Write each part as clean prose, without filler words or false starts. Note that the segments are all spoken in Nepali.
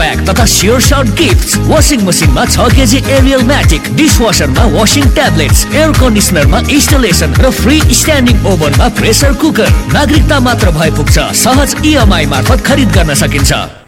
प्याक तथा स्योर सर्ट गिफ्ट। वासिङ मसिनमा 6 KG Ariel म्याटिक, डिसवासरमा washing tablets, air कन्डिसनरमा installation र फ्री स्ट्यान्डिङ ओभनमा प्रेसर कुकर। नागरिकता मात्र भए पुग्छ। सहज EMI मार्फत खरिद गर्न सकिन्छ।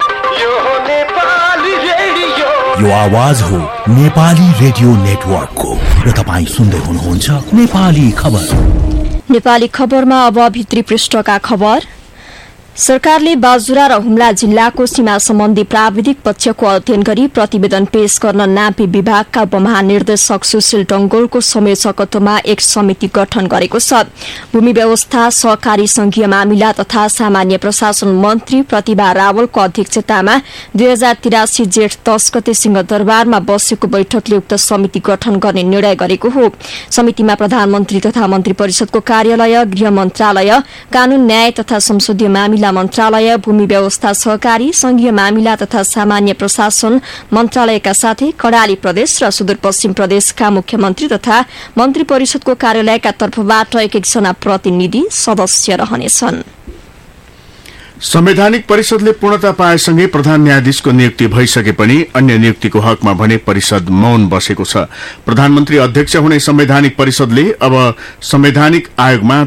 यो आवाज हो नेपाली रेडियो नेटवर्कको र तपाईं सुन्दै हुनुहुन्छ नेपाली खबर। नेपाली खबरमा अब भित्री पृष्ठका खबर। सरकारले बाजुरा र हुम्ला जिल्लाको सीमा सम्बन्धी प्राविधिक पक्षको अध्ययन गरी प्रतिवेदन पेश गर्न नापी विभागका उपमहानिर्देशक सुशील डंगोलको संयोजकत्वमा एक समिति गठन गरेको छ। भूमि व्यवस्था, सहकारी संघीय मामिला तथा सामान्य प्रशासन मन्त्री प्रतिभा रावलको अध्यक्षतामा 2083 जेठ 10 गते सिंहदरबारमा बसेको बैठकले उक्त समिति गठन गर्ने निर्णय गरेको हो। समितिमा प्रधानमन्त्री तथा मन्त्री परिषदको कार्यालय, गृह मन्त्रालय, कानून न्याय तथा संसदीय मामिला मन्त्रालय, भूमि व्यवस्था, सहकारी संघीय मामिला तथा सामान्य प्रशासन मन्त्रालयका साथै कर्णाली प्रदेश र सुदूरपश्चिम प्रदेशका मुख्यमन्त्री तथा मन्त्री परिषदको कार्यालयका तर्फबाट एक जना प्रतिनिधि सदस्य रहनेछन्। संवैधानिक परिषदले पूर्णता पाएसँगै प्रधान न्यायाधीशको नियुक्ति भइसके पनि अन्य नियुक्तिको हकमा भने परिषद मौन बसेको छ। प्रधानमन्त्री अध्यक्ष हुने संवैधानिक परिषदले अब संवैधानिक आयोगमा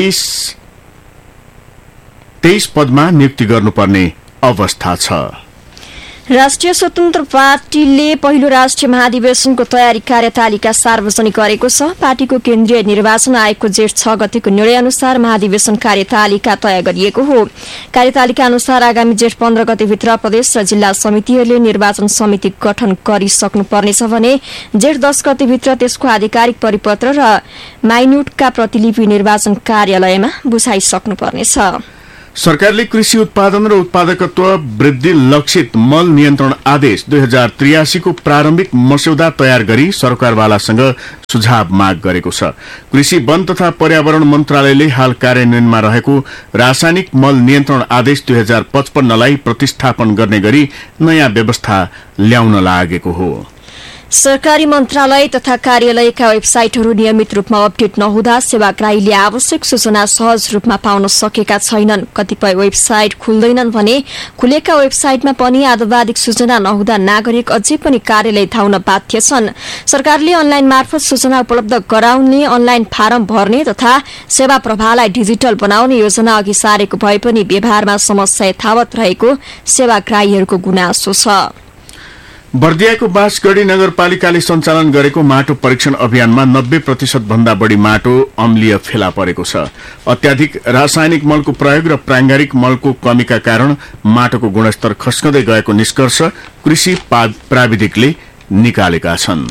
23 पदमा नियुक्ति गर्नुपर्ने अवस्था छ। राष्ट्रिय स्वतन्त्र पार्टीले पहिलो राष्ट्रिय महाधिवेशनको तयारी कार्यतालिका सार्वजनिक गरेको छ। पार्टीको केन्द्रीय निर्वाचन आयोगको जेठ 6 गतेको निर्णय अनुसार महाधिवेशन कार्यतालिका तय गरिएको हो। कार्यतालिका अनुसार आगामी जेठ 15 गतेभित्र प्रदेश र जिल्ला समितिहरूले निर्वाचन समिति गठन गरिसक्नुपर्नेछ भने जेठ 10 गतेभित्र त्यसको आधिकारिक परिपत्र र माइन्युटका प्रतिलिपि निर्वाचन कार्यालयमा बुझाइसक्नुपर्नेछ। सरकारले कृषि उत्पादन र उत्पादकत्व वृद्धि लक्षित मल नियन्त्रण आदेश 2083 को प्रारम्भिक मस्यौदा तयार गरी सरकारवालासँग सुझाव माग गरेको छ। कृषि, वन तथा पर्यावरण मन्त्रालयले हाल कार्यान्वयनमा रहेको रासायनिक मल नियन्त्रण आदेश 2055 लाई प्रतिस्थापन गर्ने गरी नयाँ व्यवस्था ल्याउन लागेको हो। सरकारी मन्त्रालय तथा कार्यालयका वेबसाइटहरू नियमित रूपमा अपडेट नहुँदा सेवाग्राहीले आवश्यक सूचना सहज रूपमा पाउन सकेका छैनन्। कतिपय वेबसाइट खुल्दैनन् भने खुलेका वेबसाइटमा पनि आधिकारिक सूचना नहुँदा नागरिक अझै पनि कार्यालय धाउन बाध्य छन्। सरकारले अनलाइन मार्फत सूचना उपलब्ध गराउने, अनलाइन फारम भर्ने तथा सेवा प्रवाहलाई डिजिटल बनाउने योजना अघि सारेको भए पनि व्यवहारमा समस्या यथावत रहेको सेवाग्राहीहरूको गुनासो छ। बर्दियाको बाँसगढी नगरपालिकाले सञ्चालन गरेको माटो परीक्षण अभियानमा 90% भन्दा बढी माटो अम्लीय फेला परेको छ। अत्याधिक रासायनिक मलको प्रयोग र प्राङ्गारिक मलको कमीका कारण माटोको गुणस्तर खस्कँदै गएको निष्कर्ष कृषि प्राविधिकले निकालेका छन्।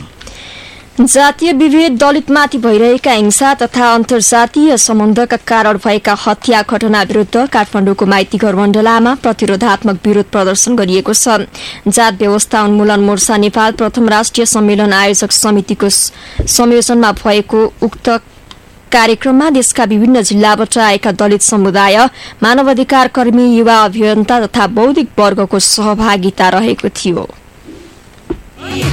जातीय विभेद, दलितमाथि भइरहेका हिंसा तथा अन्तर्जातीय सम्बन्धका कारण भएका हत्या घटना विरूद्ध काठमाडौँको माइतीघर मण्डलामा प्रतिरोधात्मक विरोध प्रदर्शन गरिएको छ। जात व्यवस्था उन्मूलन मोर्चा नेपाल प्रथम राष्ट्रिय सम्मेलन आयोजक समितिको संयोजनमा भएको उक्त कार्यक्रममा देशका विभिन्न जिल्लाबाट आएका दलित समुदाय, मानवाधिकार कर्मी, युवा अभियन्ता तथा बौद्धिक वर्गको सहभागिता रहेको थियो।